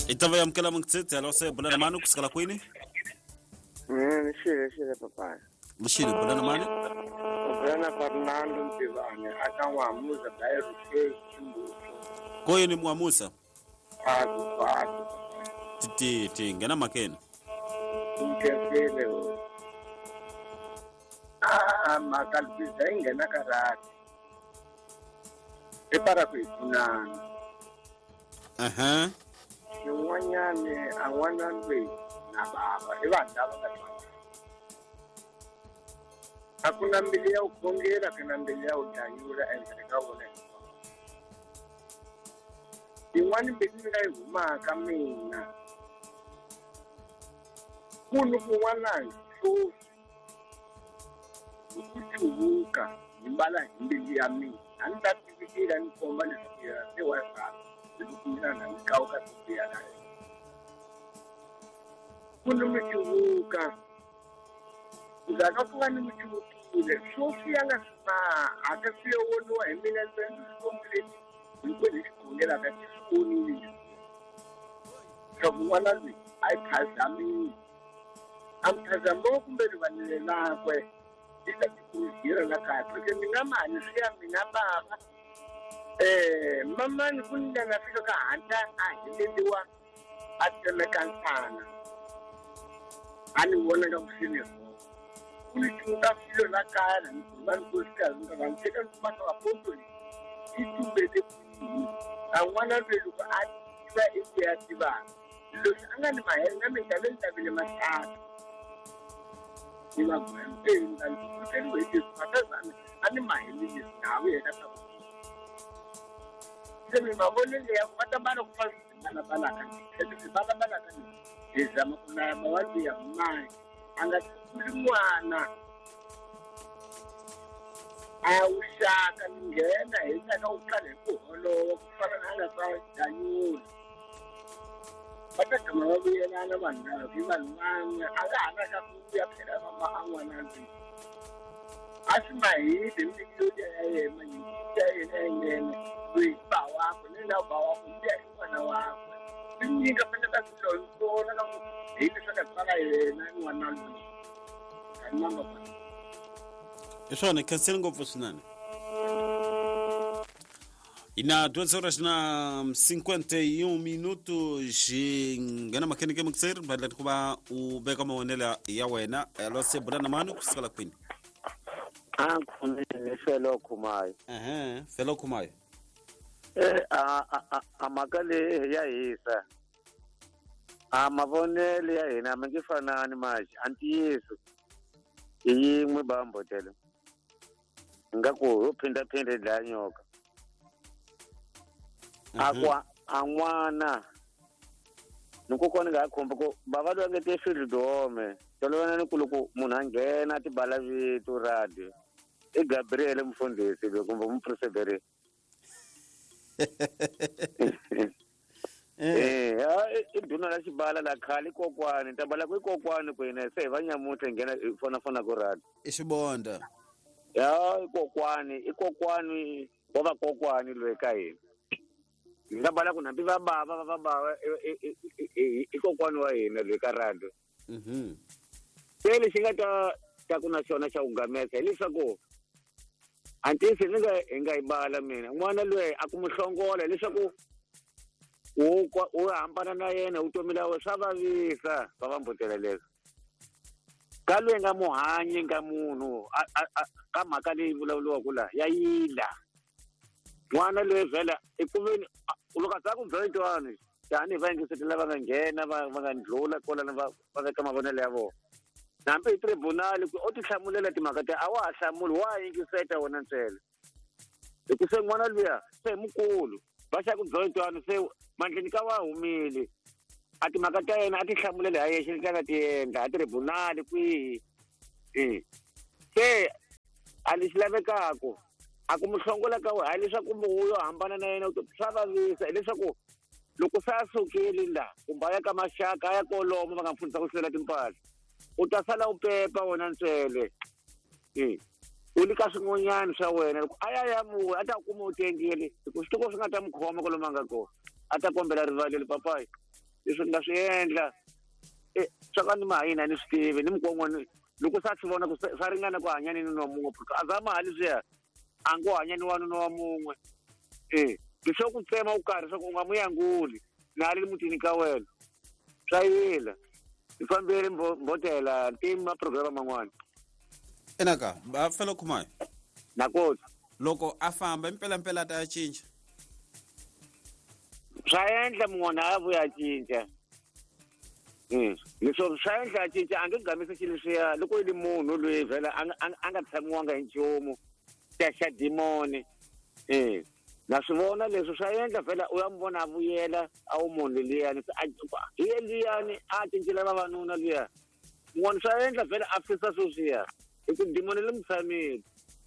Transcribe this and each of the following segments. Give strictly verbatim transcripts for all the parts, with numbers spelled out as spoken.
Itava ya mkela mngitsitsi alose bulana manu kusikala kwini? Mm, shile shile papa. Mshile bulana manu? Bulana Fernando Mtivane akamwamuza Dairu Chimbu. Koye ni mwamusa? Paku paku. Titi ti ngena makeni. Mkefele o. Ah, makalbiza ingena karati. Epara kuifunana. Aha. Nwanyane awananwe na baba ebandaba katwana. Hakuna mbili ya ukongera kana mbili ya utanyura endeleka wona. Iwani mbili ngai huma kamina. Kunu kuwana so ukuchuka mbala mbili ya mimi. Anda tikira ni komba ni sikira sewa sana. Kuna na nikauka pia naye. Kuna mchuka. Uzaka kwa ni mchukule. Sofi anga sana akafia wono wa eminence complete. Niko ni kungela kati skuni. Sabu wana ni aitazami. Amtazamo kumbe vanile na kwe. Ita kikuhira na kati. Minama anisia minaba. Eh, mama ni kuninda na fika ka hanta ahililiwa atemekansana. Ani wona nga kusini. Kuni tunga filo na kaya ni kumani kusikala. Nga mteka kumata wa ponto ni. Itu bete kuni. Awana velu kwa atiba iti atiba. Losi anga ni maheri nga mekale nitabile masaka. Ni magwe mpe nga mtelu wete kumata zane. Ani maheri ni sinawe ya kata kwa. Semi mabole ya kupata bana kufanya bana bana kan. Semi bana bana kan. Izama kuna mawali ya mai. Anga kulimwana. Aushaka ngena ina ka ukale kuholo kufana na sawa danyu. Pata kama wabu yana na banda bimalwana aga ana kuya pera mama angwana nzi. Asma hii ndimbiyo ya mani ya ngene. Ba wako nenda ba wako ndia mwana wako mimi ngapenda kazi leo na kama ile sasa sana nani wanangu kanamba bwana Eso ne kansel ngo fusunane. Ina duas horas na cinquenta e um minutos ngana makeni ke mksir badala kuba ubeka maonela ya wena alose bulana manu kusikala kwini. Ah kuni ni felo kumai. Aha, felo kumai. Eh a a a makale ya isa. A mavonele ya ina mangifana ni maji anti Yesu. Yimwe bambo tele. Ngako upinda pinde la nyoka. Akwa anwana. Nukukoni ngakhomba ko bavalo angete fili dome. Tolwana nikuluku munangena ati bala vitu radio. E Gabriel mfundisi bekumba umprosebere. Eh ah iduna la xibala la khali kokwani tabala ku kokwani kwena se vanyamuhle ngena fona fona ku radio Isibonda ya kokwani ikokwani baba kokwani lweka yini ngabala kuna biva baba baba ikokwani wa yena lweka radio mhm sele xingata ta kuna xona xa ungamesa leswaku antisi ninga ingayibala mina n'wana lwe akumuhlongola leswaku u u hambana na yena utomila we swa vavisa va va mbotela leswi ka lwe nga muhanyi nga munhu ka mhaka leyi vulavuriwaka la ya yila n'wana lwe vhela i ku veni loko a za ku byeletiwani tanihi va yingisetela va nga nghena va va nga ndlula kwalana va va veka mavonelo ya vona nambe hi tribunal ku o ti hlamulela timhaka ta a wa ha hlamuli wa yingiseta wona ntsele hi ku se n'wana luya se mukulu va xa ku byeletiwani se mandleni ka wa humile a timhaka ta yena a ti hlamulela hi yexe leti a nga ti endla a tribunal kwihi eh se a lexi lavekako a ku muhlongola ka wena leswaku muhu yo hambana na yena swa vavisa leswaku loko se a sukile la kumbe a ya ka maxaka a ya kolomo va nga mfundisa ku hlela timpahla u ta sala u pepa wena ntsele eh u lika swin'wanyana swa wena loko a ya ya muwe a ta kuma u tengile hi ku switoko swi nga ta mi khoma kwalomu a nga kona a ta kombela rivaleli papayi leswi ni nga swi endla swa ka ni ma hina ni swi tivi ni mikon'wana loko sa swi vona ku sa ringana ku hanya ni nuna wa mun'we a za mali swiya a ngo hanya ni wa nuna wa mun'we eh leswo ku tsema u karhi swa ku u nga mu yanguli na le mutini ka wena swa yila i fambele mbotela ntima program man'wana enaka ba fela khumaya nakoti loko a famba impela mpela ta cinca swa endla mun'wana a vuya cinca eh leswo swa endla cinca a nge gamise xilo leswiya loko i munhu loyi vhela a nga tshamiwanga hi nchumu xa demoni eh na swi vona leswi swa endla vhela u ya mi vona a vuyela a wu munhu liyani hi liyani a cincela vavanuna liya mun'wana swa endla vhela a fisa sweswiya i ku demoni le mtshamile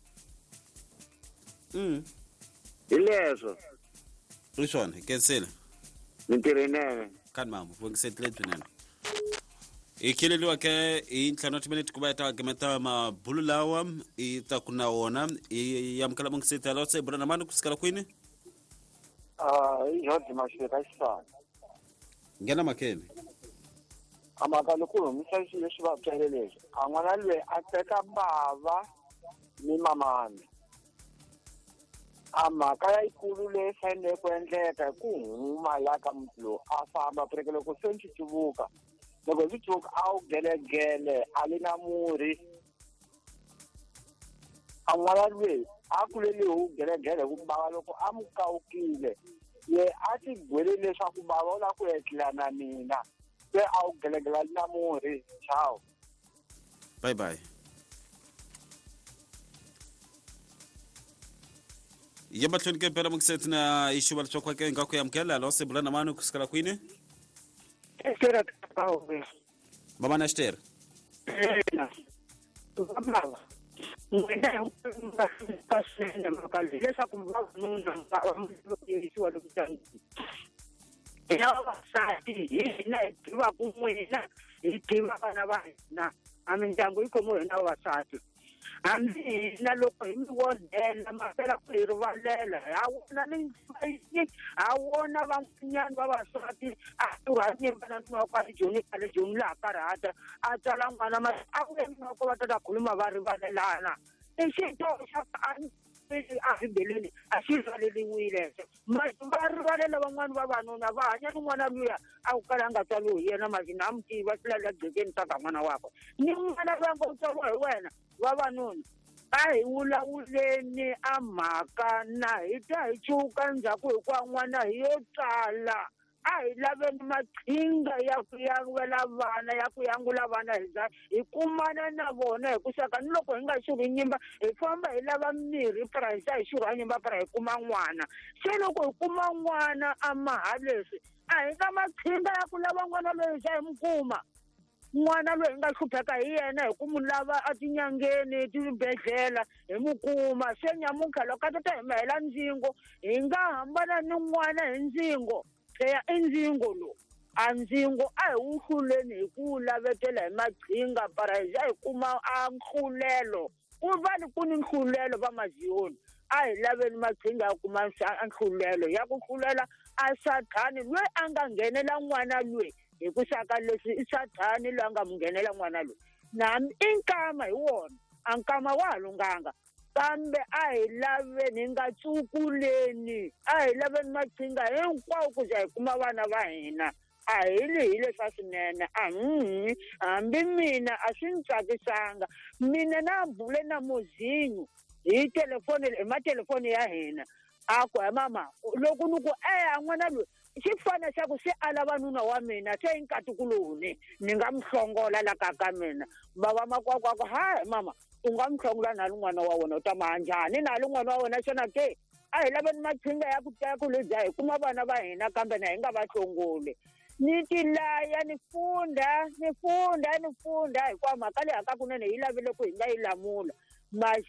mm hi leswo ri swona hi kensela mintirhenene kani mama vukisetile twinene ikhileliwa ke inhlanu minute kuba ta gemeta mabulu lawa ita kuna wona yamkala mungiseta la tse brana mani kusikala kwini ah yodi mashika isana ngena makene amaka lokulu msaisi leswi va tseleleza an'wana lwe a teka bava ni mamani amaka ya ikulu le fane ku endleka ku huma la ka mutlo a famba prekele ku senti tibuka loko swi tshuk a wu gelegele a li na murhi a n'wana lweyi a kulele wu gelegele ku bava loko a mu kawukile ye a ti gwele leswaku bava u la ku etlela na mina se a wu gelegela li na murhi ciao bye bye yamba tlhonike mpela mungiseti na ishuba litsokwa ke ngakho yamkela lo sebulana mani kusikala kwini Estera Paulo. Mama na Esther. Ena. Baba. Ngena pasene makali. Lesa kumba nuna ngisiwa lokuthangi. Ena basati ina iba kumwena itima bana bana. Aminjango ikomo ena basati. Ami na loko imiwondela mafela kuyivalela awona ni awona van'wanyana vavasati a turhanye bana twa kwa joni kale joni la karata a tsala n'wana ma a ku yena ko va ta khuluma va rivalelana i xito xa a ribeleni a xi valeliwile ma va rivalela van'wana vavanuna va hanya ni n'wana luya a ku kala nga tsaliwi yena mazina a mutiva silela dzekeni ta ka n'wana wakwe ni n'wana va ngo tsariwa hi wena vavanuna a hi wulawuleni a mhaka na hi ta hi chuka ndzhaku hikuva n'wana hi yo tsala a hi laveni maqhinga ya ku yangula vana ya ku yangula vana hi za hi kumana na vona hi ku saka ni loko hi nga xurhi nyimba hi famba hi lava mirhi price hi xurha nyimba para hi kuma n'wana se loko hi kuma n'wana a maha leswi a hi na maqhinga ya ku lava n'wana loyi za hi mukuma n'wana loyi nga hlupheka hi yena hi ku mu lava a tinyangeni tibedhlela hi mukuma se nyamuntlha loko a ta hi mahela ndzingo hi nga hambana ni n'wana hi ndzingo ya indzingo lo a ndzingo a hi wu hluleni hi ku lavetela hi maqhinga para hi za hi kuma a nhlulelo ku vani ku ni nhlulelo va maziyoni a hi laveni maqhinga ya kuma nhlulelo ya ku hlulela a sathani loyi a nga nghenela n'wana loyi hi ku saka leswi i sathani loyi a nga mu nghenela n'wana loyi nami i nkama hi wona a nkama wa ha lunghanga kambe a hi laveni hi nga tsukuleni a hi laveni maqhinga hinkwawo ku za hi kuma vana va hina a hi li hi leswa swinene a hi hambi mina a swi ni tsakisanga mina na bule na muzinyu hi telefoni hi matelefoni ya hina a ku he mama loko ni ku eya n'wana loyi xi fana xa ku se a lava nuna wa mina se hi nkatikulu ni nga mi hlongola la ka ka mina bava makwakwako hayi mama u nga mi hlongola na n'wana wa wena u ta ma njhani na n'wana wa wena xana ke a hi laveni maqhinga ya ku teka lebyi hi kuma vana va hina kambe na hi nga va hlongoli ni tilaya ni funda ni funda ni funda hikuva mhaka leyi haka kunene hi lavile ku hi nga yi lamula